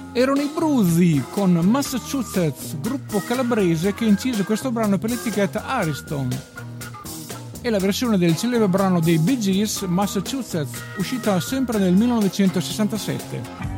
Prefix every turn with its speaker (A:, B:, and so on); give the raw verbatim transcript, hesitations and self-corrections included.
A: Erano i Bruzi con Massachusetts, gruppo calabrese che incise questo brano per l'etichetta Ariston. E la versione del celebre brano dei Bee Gees, Massachusetts, uscita sempre nel millenovecentosessantasette.